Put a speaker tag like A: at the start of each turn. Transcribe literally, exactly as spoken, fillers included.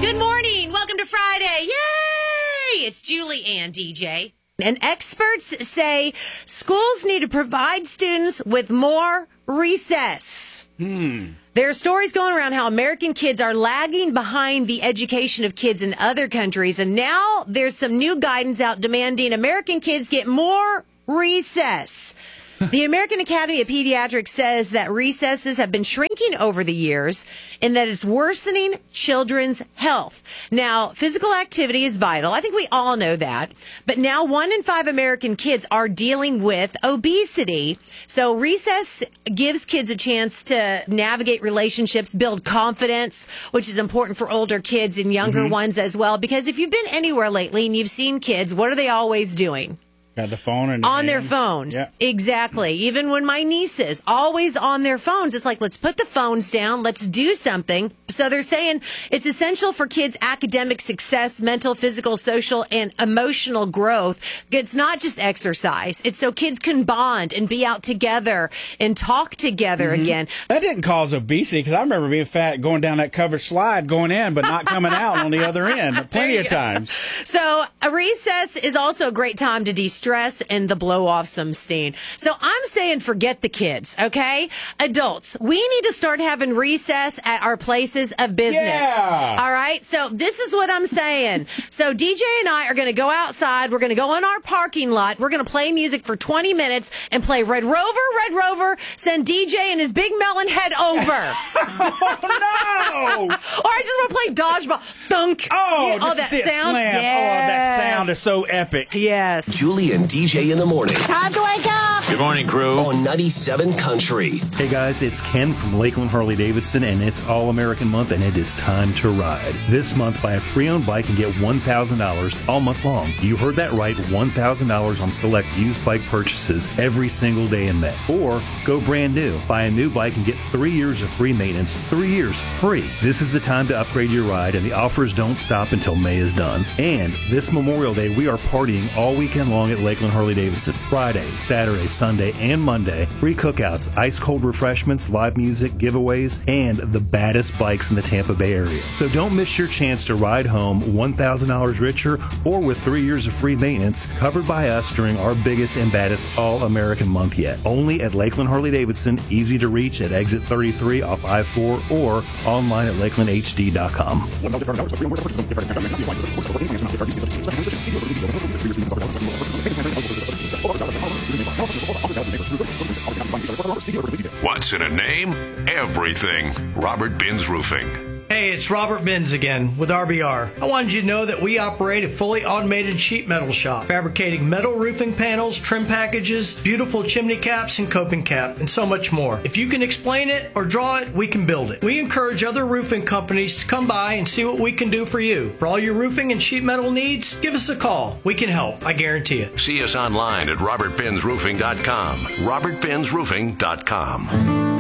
A: Good morning. Welcome to Friday. Yay! It's Julie and D J. And experts say schools need to provide students with more recess.
B: Hmm.
A: There are stories going around how American kids are lagging behind the education of kids in other countries. And now there's some new guidance out demanding American kids get more recess. The American Academy of Pediatrics says that recesses have been shrinking over the years and that it's worsening children's health. Now, physical activity is vital. I think we all know that. But now one in five American kids are dealing with obesity. So recess gives kids a chance to navigate relationships, build confidence, which is important for older kids and younger mm-hmm. ones as well. Because if you've been anywhere lately and you've seen kids, what are they always doing?
B: Got the phone in
A: on their
B: hand.
A: phones.
B: Yeah.
A: Exactly. Even when my nieces, always on their phones. It's like, let's put the phones down. Let's do something. So they're saying it's essential for kids' academic success, mental, physical, social, and emotional growth. It's not just exercise. It's so kids can bond and be out together and talk together mm-hmm. again.
B: That didn't cause obesity because I remember being fat, going down that covered slide, going in, but not coming out on the other end plenty of times.
A: So a recess is also a great time to de-stress. Stress and the blow off some steam. So I'm saying forget the kids, okay? Adults, we need to start having recess at our places of business.
B: Yeah.
A: All right? So this is what I'm saying. So D J and I are going to go outside. We're going to go in our parking lot. We're going to play music for twenty minutes and play Red Rover, Red Rover, send D J and his big melon head over.
B: Oh, no!
A: Or I just want to play dodgeball. Thunk.
B: Oh,
A: yeah.
B: just
A: oh that
B: to see
A: sound.
B: It slam.
A: Yes.
B: Oh, that sound is so epic.
A: Yes.
C: Julie and D J in the morning.
D: Time to wake up.
E: Good morning, crew.
C: On ninety-seven Country.
F: Hey guys, it's Ken from Lakeland Harley Davidson, and it's All American Month, and it is time to ride. This month, buy a pre-owned bike and get one thousand dollars all month long. You heard that right, one thousand dollars on select used bike purchases every single day in May. Or go brand new. Buy a new bike and get three years of free maintenance. Three years free. This is the time to upgrade your ride, and the offers don't stop until May is done. And this Memorial Day, we are partying all weekend long at Lakeland Harley Davidson. Friday, Saturday, Sunday, and Monday. Free cookouts, ice-cold refreshments, live music, giveaways, and the baddest bikes in the Tampa Bay area. So don't miss your chance to ride home one thousand dollars richer or with three years of free maintenance covered by us during our biggest and baddest All-American Month yet. Only at Lakeland Harley Davidson, easy to reach at exit thirty-three off I four or online at lakeland h d dot com.
E: What's in a name? Everything. Robert Binns Roofing.
G: Hey, it's Robert Binns again with R B R. I wanted you to know that we operate a fully automated sheet metal shop, fabricating metal roofing panels, trim packages, beautiful chimney caps and coping cap, and so much more. If you can explain it or draw it, we can build it. We encourage other roofing companies to come by and see what we can do for you. For all your roofing and sheet metal needs, give us a call. We can help, I guarantee it.
E: See us online at robert binns roofing dot com. robert binns roofing dot com.